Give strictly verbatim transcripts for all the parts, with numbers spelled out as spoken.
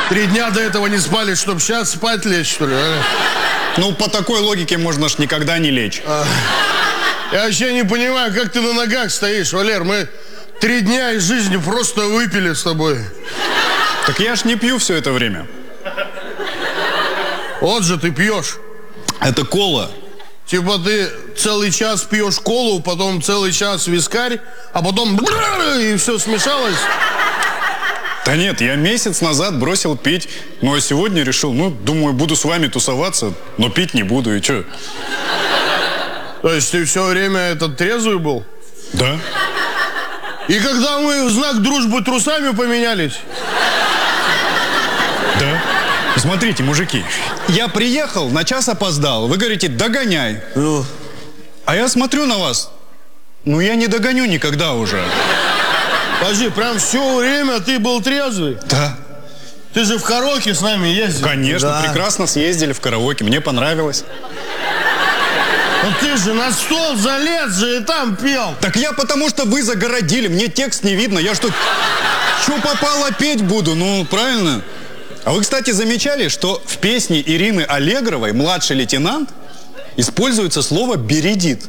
Три дня до этого не спали, чтобы сейчас спать лечь, что ли, а? Ну, по такой логике можно ж никогда не лечь. А, я вообще не понимаю, как ты на ногах стоишь, Валер. Мы три дня из жизни просто выпили с тобой. Так я ж не пью все это время. Вот же ты пьешь. Это кола. Типа ты целый час пьешь колу, потом целый час вискарь, а потом и все смешалось. Да нет, я месяц назад бросил пить, ну а сегодня решил, ну, думаю, буду с вами тусоваться, но пить не буду, и чё? То есть ты все время этот трезвый был? Да. И когда мы в знак дружбы трусами поменялись? Да. Смотрите, мужики, я приехал, на час опоздал, вы говорите, догоняй. Ну. А я смотрю на вас, ну я не догоню никогда уже. Подожди, прям все время ты был трезвый? Да. Ты же в караоке с нами ездил? Конечно, да. Прекрасно съездили в караоке, мне понравилось. Ну ты же на стол залез же и там пел. Так я потому что вы загородили, мне текст не видно, я что, что попало петь буду, ну правильно. А вы, кстати, замечали, что в песне Ирины Аллегровой «Младший лейтенант» используется слово «бередит».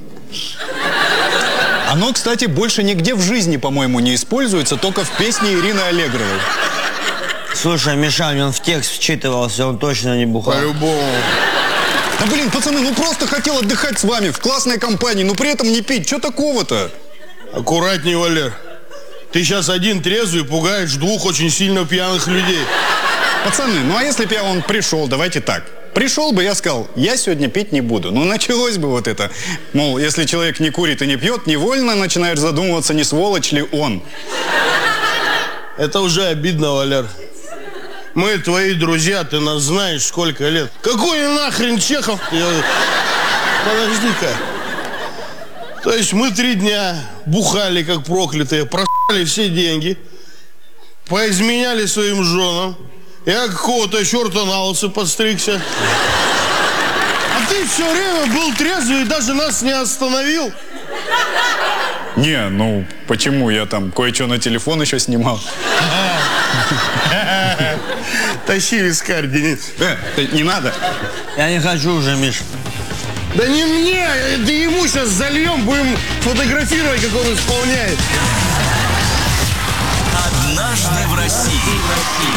Оно, кстати, больше нигде в жизни, по-моему, не используется, только в песне Ирины Аллегровой. Слушай, Мишань, он в текст вчитывался, он точно не бухал. По-любому. Да блин, пацаны, ну просто хотел отдыхать с вами в классной компании, но при этом не пить. Что такого-то? Аккуратней, Валер. Ты сейчас один трезвый пугаешь двух очень сильно пьяных людей. Пацаны, ну а если бы я он пришел, давайте так. Пришел бы, я сказал, я сегодня пить не буду. Ну, началось бы вот это. Мол, если человек не курит и не пьет, невольно начинаешь задумываться, не сволочь ли он. Это уже обидно, Валер. Мы твои друзья, ты нас знаешь сколько лет. Какой нахрен Чехов? Я... Подожди-ка. То есть мы три дня бухали, как проклятые, просали все деньги, поизменяли своим женам. Я какого-то черта на лысо подстригся. А ты все время был трезвый и даже нас не остановил. Не, ну почему? Я там кое-что на телефон еще снимал. Тащи вискарь, Денис. Э, не надо. Я не хочу уже, Миш. Да не мне, да ему сейчас зальем, будем фотографировать, как он исполняет. Однажды в России.